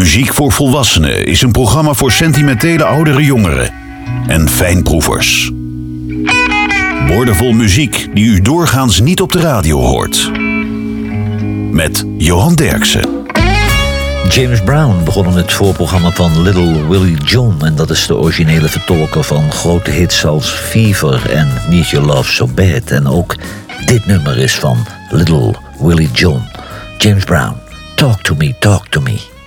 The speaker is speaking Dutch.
Muziek voor Volwassenen is een programma voor sentimentele oudere jongeren en fijnproevers. Woordenvol muziek die u doorgaans niet op de radio hoort. Met Johan Derksen. James Brown begon het voorprogramma van Little Willie John. En dat is de originele vertolker van grote hits als Fever en Need Your Love So Bad. En ook dit nummer is van Little Willie John. James Brown, Talk to Me, Talk to Me.